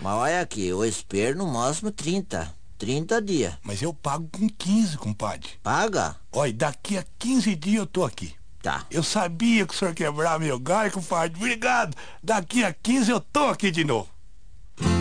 Mas olha aqui, eu espero no máximo 30 dias. Mas eu pago com 15, compadre. Paga? Olha, daqui a 15 dias eu tô aqui. Tá. Eu sabia que o senhor quebrava meu galho, compadre. Obrigado. Daqui a 15 eu tô aqui de novo.